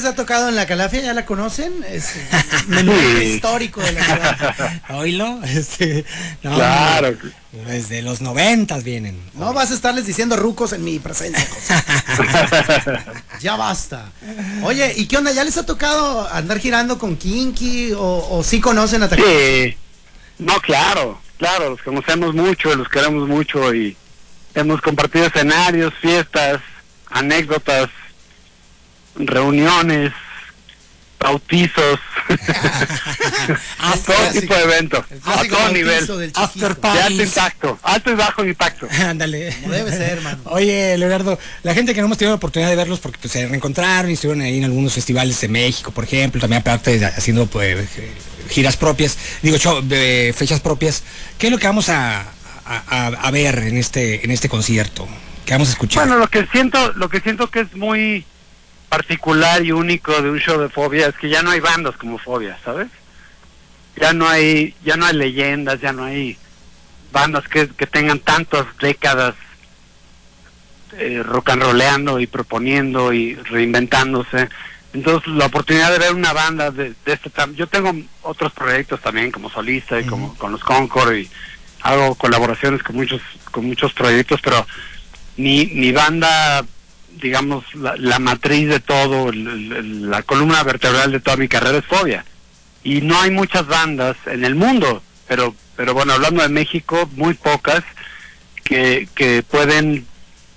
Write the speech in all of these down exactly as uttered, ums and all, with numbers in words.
les ha tocado en la Calafia? ¿Ya la conocen? Es memoria histórico de la ciudad. Oílo, este, no, Claro. Desde los noventas vienen. No vas a estarles diciendo rucos en mi presencia. Ya basta. Oye, ¿y qué onda? ¿Ya les ha tocado andar girando con Kinky o, o sí conocen a Tacoma? Sí. No, claro, claro, los conocemos mucho, los queremos mucho y hemos compartido escenarios, fiestas, anécdotas, reuniones, bautizos, todo tipo de eventos, a todo nivel, after de alto parties. impacto, alto y bajo impacto. Ándale. Como debe ser, hermano. Oye, Leonardo, la gente que no hemos tenido la oportunidad de verlos porque pues, se reencontraron y estuvieron ahí en algunos festivales de México, por ejemplo, también aparte de, haciendo pues, giras propias, digo, show, de fechas propias. ¿Qué es lo que vamos a, a, a, a ver en este en este concierto? ¿Qué vamos a escuchar? Bueno, lo que siento, lo que siento que es muy particular y único de un show de Fobia es que ya no hay bandas como Fobia, ¿sabes? Ya no hay, ya no hay leyendas, ya no hay bandas que, que tengan tantas décadas eh, rock and rolleando y proponiendo y reinventándose. Entonces la oportunidad de ver una banda de, de este tamaño, yo tengo otros proyectos también como solista y uh-huh. como con los Concord y hago colaboraciones con muchos con muchos proyectos, pero mi, mi banda, digamos, la, la matriz de todo, el, el, la columna vertebral de toda mi carrera es Fobia. Y no hay muchas bandas en el mundo, pero pero bueno, hablando de México, muy pocas que, que pueden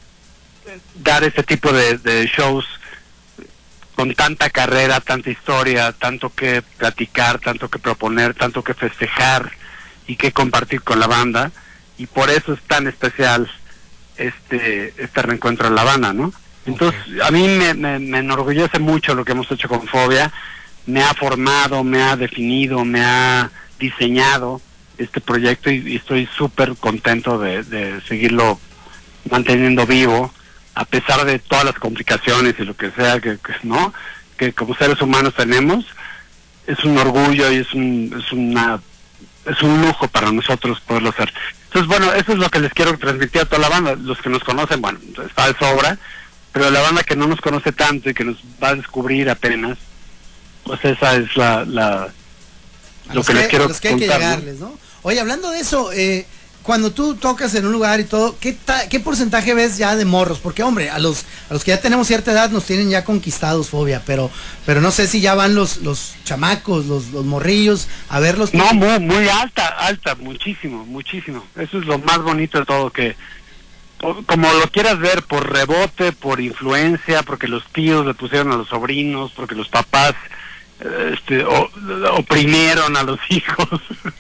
dar ese tipo de, de shows con tanta carrera, tanta historia, tanto que platicar, tanto que proponer, tanto que festejar y que compartir con la banda. Y por eso es tan especial este este reencuentro en La Habana, ¿no? Entonces, okay. a mí me, me, me enorgullece mucho lo que hemos hecho con Fobia. Me ha formado, me ha definido, me ha diseñado este proyecto y, y estoy súper contento de, de seguirlo manteniendo vivo, a pesar de todas las complicaciones y lo que sea que, que no, que como seres humanos tenemos. Es un orgullo y es un es una es un lujo para nosotros poderlo hacer. Entonces, bueno, eso es lo que les quiero transmitir a toda la banda. Los que nos conocen, bueno, está de sobra, pero la banda que no nos conoce tanto y que nos va a descubrir apenas, pues esa es la, la lo que, que les quiero a los que hay contar, que llegarles, ¿no? Oye, hablando de eso, eh, cuando tú tocas en un lugar y todo, ¿qué ta, qué porcentaje ves ya de morros? Porque, hombre, a los a los que ya tenemos cierta edad nos tienen ya conquistados Fobia, pero pero no sé si ya van los los chamacos, los, los morrillos a verlos. No, muy, muy alta, alta, muchísimo, muchísimo. Eso es lo más bonito de todo, que como lo quieras ver, por rebote, por influencia, porque los tíos le pusieron a los sobrinos, porque los papás este o, oprimieron a los hijos,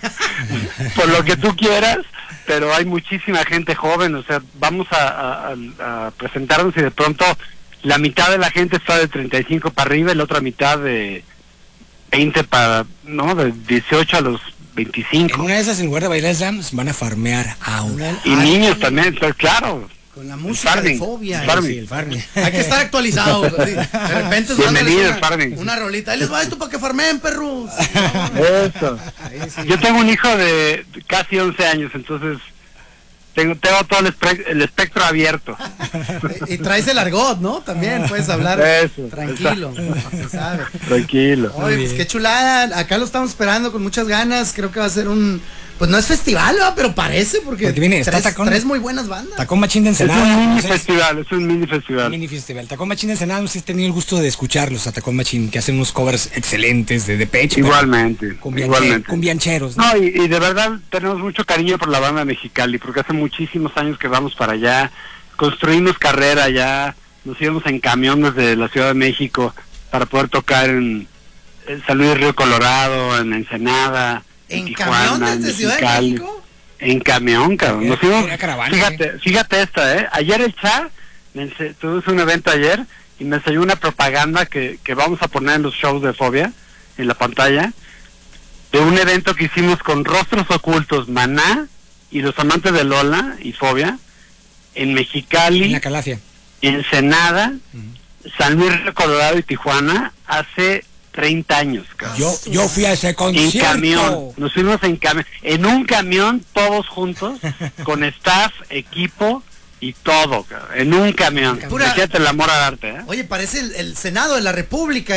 por lo que tú quieras, pero hay muchísima gente joven. O sea, vamos a, a, a presentarnos y de pronto la mitad de la gente está de treinta y cinco para arriba y la otra mitad de veinte para, no, de dieciocho a los veinticinco. En una de esas, en lugar de bailar slams, van a farmear ahora. Y ah, niños sí. también, pues, claro. Con la música farming, de Fobia. El farming. Sí, el farming. Hay que estar actualizado. De repente bienvenido una, farming. Una rolita. Ahí les va esto para que farmeen, perros. Eso. Sí. Yo tengo un hijo de casi once años, entonces tengo, tengo todo el, espe el espectro abierto. Y, y traes el argot, ¿no? También puedes hablar eso, tranquilo. Se sabe. Tranquilo. Oye, pues qué chulada. Acá lo estamos esperando con muchas ganas. Creo que va a ser un... Pues no es festival, ¿no? Pero parece, porque, porque viene, tres, Tacón, tres muy buenas bandas. Tacón Machín de Ensenada. Es un mini no sé, festival, es un mini festival. Mini festival. Tacón Machín de Ensenada, no sé si he tenido el gusto de escucharlos a Tacón Machín, que hacen unos covers excelentes de Depeche. Igualmente, igualmente. Cumbiancheros, ¿no? No, y, y de verdad tenemos mucho cariño por la banda de Mexicali, porque hace muchísimos años que vamos para allá, construimos carrera allá, nos íbamos en camión desde la Ciudad de México para poder tocar en, en San Luis Río Colorado, en Ensenada, ¿En, en Tijuana, camión desde Ciudad de México? En camión, cabrón. Nos fuimos, caravana, fíjate, ¿eh? fíjate esta, ¿eh? Ayer el Char, tuvimos un evento ayer y me enseñó una propaganda que, que vamos a poner en los shows de Fobia, en la pantalla, de un evento que hicimos con Rostros Ocultos, Maná y Los Amantes de Lola y Fobia, en Mexicali, en la Calafia, Ensenada, uh-huh. San Luis Río Colorado y Tijuana, hace treinta años, cabrón. Yo, yo fui a ese concierto. En camión, nos fuimos en camión, en un camión todos juntos, con staff, equipo y todo, cabrón, en un camión. Pura... Fíjate el amor al arte, ¿eh? Oye, parece el, el Senado de la República.